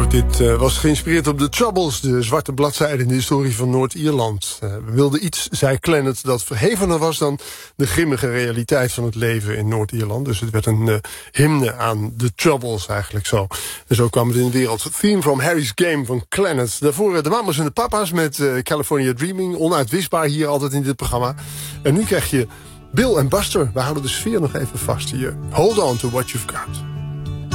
Dit was geïnspireerd op The Troubles, de zwarte bladzijde in de historie van Noord-Ierland. We wilden iets, zei Clannad, dat verhevener was dan de grimmige realiteit van het leven in Noord-Ierland. Dus het werd een hymne aan The Troubles eigenlijk zo. En zo kwam het in de wereld. Theme from Harry's Game van Clannad. Daarvoor de Mamas en de Papa's met California Dreaming. Onuitwisbaar hier altijd in dit programma. En nu krijg je Bill en Buster. We houden de sfeer nog even vast hier. Hold on to what you've got.